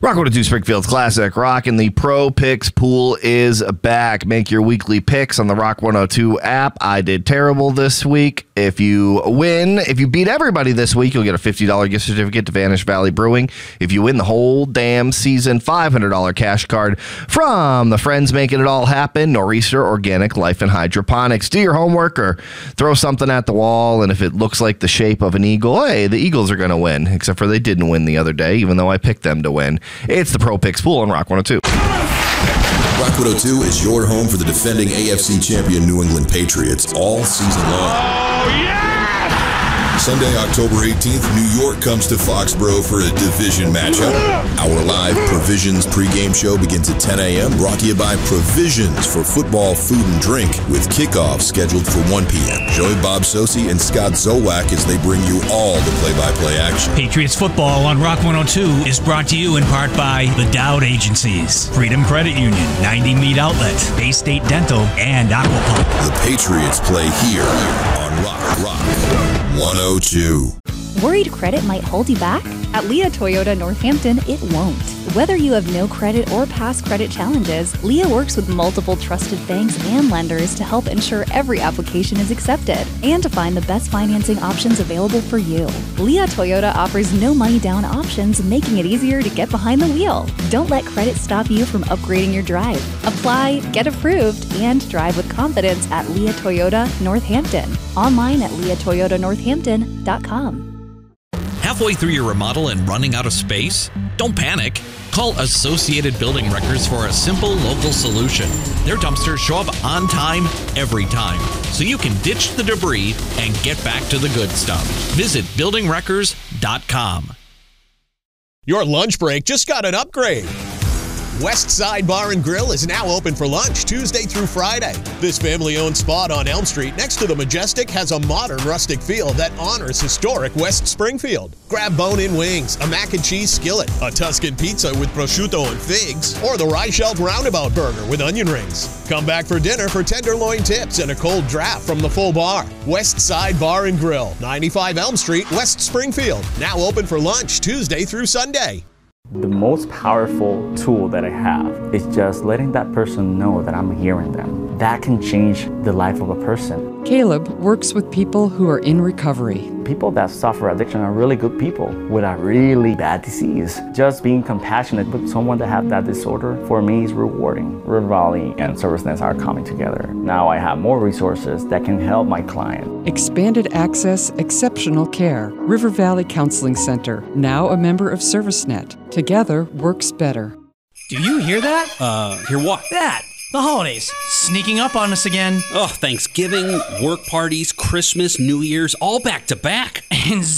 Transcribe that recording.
Rock 102 Springfield's Classic Rock and the Pro Picks pool is back. Make your weekly picks on the Rock 102 app. I did terrible this week. If you beat everybody this week, you'll get a $50 gift certificate to Vanish Valley Brewing. If you win the whole damn season, $500 cash card from the friends making it all happen, Nor'easter Organic Life and Hydroponics. Do your homework or throw something at the wall, and if it looks like the shape of an eagle, hey, the Eagles are going to win, except for they didn't win the other day, even though I picked them to win. It's the Pro Picks pool on Rock 102. Rock 102 is your home for the defending AFC champion New England Patriots all season long. Oh, yeah! Sunday, October 18th, New York comes to Foxborough for a division matchup. Our live Provisions pregame show begins at 10 a.m. Brought to you by Provisions for football, food, and drink, with kickoff scheduled for 1 p.m. Join Bob Sosi and Scott Zowak as they bring you all the play-by-play action. Patriots football on Rock 102 is brought to you in part by the Dowd Agencies, Freedom Credit Union, 90 Meat Outlet, Bay State Dental, and Aquapump. The Patriots play here on Rock 102. Worried credit might hold you back? At Leah Toyota Northampton, it won't. Whether you have no credit or past credit challenges, Leah works with multiple trusted banks and lenders to help ensure every application is accepted and to find the best financing options available for you. Leah Toyota offers no money down options, making it easier to get behind the wheel. Don't let credit stop you from upgrading your drive. Apply, get approved, and drive with confidence at Leah Toyota Northampton. Online at leahtoyotanorthampton.com. Halfway through your remodel and running out of space? Don't panic. Call Associated Building Wreckers for a simple local solution. Their dumpsters show up on time, every time, so you can ditch the debris and get back to the good stuff. Visit buildingwreckers.com. Your lunch break just got an upgrade. West Side Bar and Grill is now open for lunch Tuesday through Friday. This family-owned spot on Elm Street next to the Majestic has a modern rustic feel that honors historic West Springfield. Grab bone-in wings, a mac and cheese skillet, a Tuscan pizza with prosciutto and figs, or the Reichelt Roundabout Burger with onion rings. Come back for dinner for tenderloin tips and a cold draft from the full bar. West Side Bar and Grill, 95 Elm Street, West Springfield. Now open for lunch Tuesday through Sunday. The most powerful tool that I have is just letting that person know that I'm hearing them. That can change the life of a person. Caleb works with people who are in recovery. People that suffer addiction are really good people with a really bad disease. Just being compassionate with someone that has that disorder, for me, is rewarding. River Valley and ServiceNet are coming together. Now I have more resources that can help my client. Expanded access, exceptional care. River Valley Counseling Center, now a member of ServiceNet. Together works better. Do you hear that? Hear what? That! The holidays, sneaking up on us again. Oh, Thanksgiving, work parties, Christmas, New Year's, all back to back. And